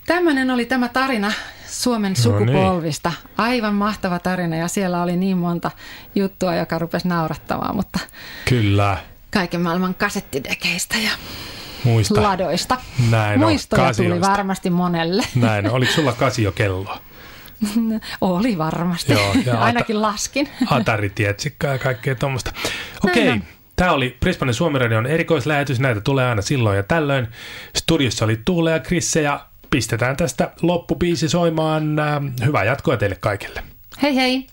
Tämmöinen oli tämä tarina Suomen sukupolvista. Aivan mahtava tarina ja siellä oli niin monta juttua, joka rupesi naurattamaan, mutta kyllä. Kaiken maailman kasettidekeistä ja muista. Ladoista. Näin muistoja on, tuli varmasti monelle. Näin, oliko sulla Casio-kelloa? Oli varmasti, joo, ja ainakin laskin. Atari-tietsikkaa ja kaikkea tuommoista. Okei. Tämä oli Brisbanen Suomi-radion erikoislähetys. Näitä tulee aina silloin ja tällöin. Studiossa oli Tuule ja Krisse ja pistetään tästä loppubiisi soimaan. Hyvää jatkoa teille kaikille. Hei hei!